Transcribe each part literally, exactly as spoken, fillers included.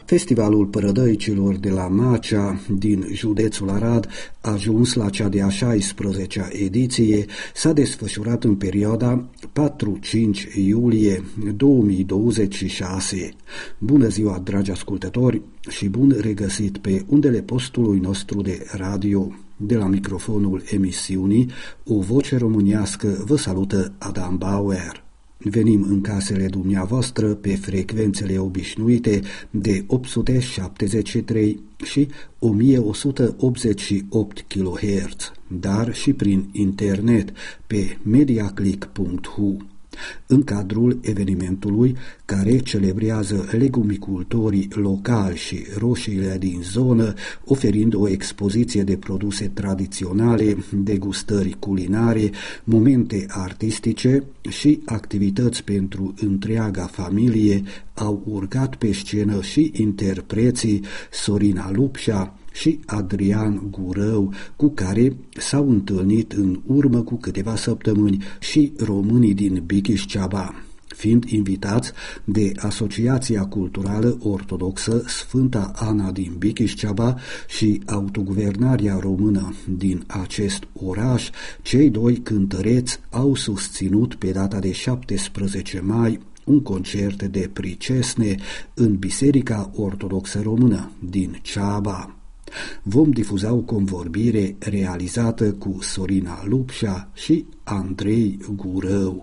Festivalul Părădăicilor de la Macea din județul Arad, ajuns la cea de-a șaisprezecea ediție, s-a desfășurat în perioada patru-cinci iulie două mii douăzeci și șase. Bună ziua, dragi ascultători, și bun regăsit pe undele postului nostru de radio. De la microfonul emisiunii, o voce românească vă salută Adam Bauer. Venim în casele dumneavoastră pe frecvențele obișnuite de opt sute șaptezeci și trei și o mie o sută optzeci și opt kilohertz, dar și prin internet pe mediaclick punct h u. În cadrul evenimentului, care celebrează legumicultorii locali și roșiile din zonă, oferind o expoziție de produse tradiționale, degustări culinare, momente artistice și activități pentru întreaga familie, au urcat pe scenă și interpreții Sorina Lupșa și Adrian Gurău, cu care s-au întâlnit în urmă cu câteva săptămâni și românii din Bikiș-Ceaba, fiind invitați de Asociația Culturală Ortodoxă Sfânta Ana din Bikiș-Ceaba și Autoguvernarea Română din acest oraș. Cei doi cântăreți au susținut pe data de șaptesprezece mai un concert de pricesne în Biserica Ortodoxă Română din Ceaba. Vom difuza o convorbire realizată cu Sorina Lupșa și Andrei Gurău.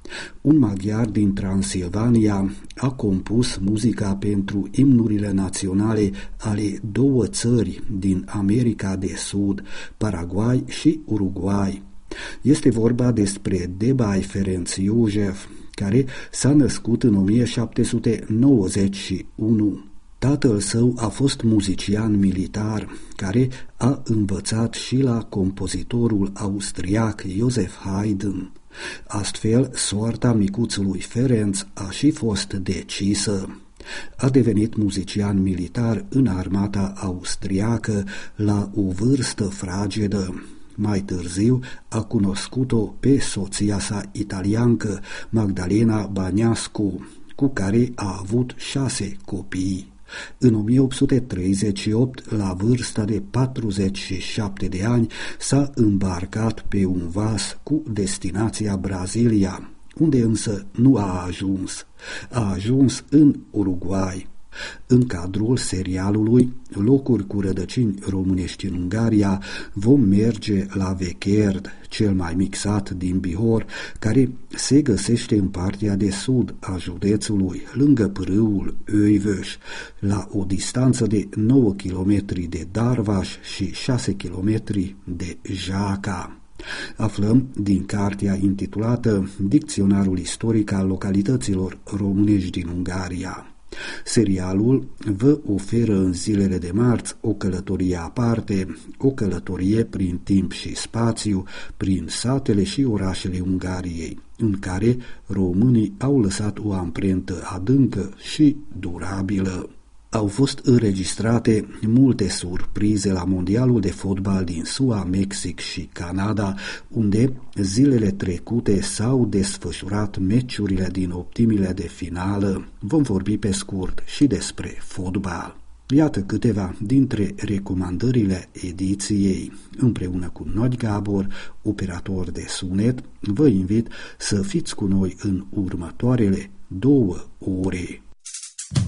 Un maghiar din Transilvania a compus muzica pentru imnurile naționale ale două țări din America de Sud, Paraguay și Uruguay. Este vorba despre Debaj Ferenc Iosef, care s-a născut în o mie șapte sute nouăzeci și unu. Tatăl său a fost muzician militar, care a învățat și la compozitorul austriac Joseph Haydn. Astfel, soarta micuțului Ferenc a și fost decisă. A devenit muzician militar în armata austriacă la o vârstă fragedă. Mai târziu a cunoscut-o pe soția sa italiancă, Magdalena Baniascu, cu care a avut șase copii. În o mie opt sute treizeci și opt, la vârsta de patruzeci și șapte de ani, s-a îmbarcat pe un vas cu destinația Brazilia, unde însă nu a ajuns. A ajuns în Uruguay. În cadrul serialului Locuri cu rădăcini românești în Ungaria vom merge la Vecherd, cel mai mixat din Bihor, care se găsește în partea de sud a județului, lângă pârâul Öjvös, la o distanță de nouă kilometri de Darvaș și șase kilometri de Jaca. Aflăm din cartea intitulată Dicționarul istoric al localităților românești din Ungaria. Serialul vă oferă în zilele de marți o călătorie aparte, o călătorie prin timp și spațiu, prin satele și orașele Ungariei, în care românii au lăsat o amprentă adâncă și durabilă. Au fost înregistrate multe surprize la mondialul de fotbal din S U A, Mexic și Canada, unde zilele trecute s-au desfășurat meciurile din optimile de finală. Vom vorbi pe scurt și despre fotbal. Iată câteva dintre recomandările ediției. Împreună cu Nagy Gábor, operator de sunet, vă invit să fiți cu noi în următoarele două ore.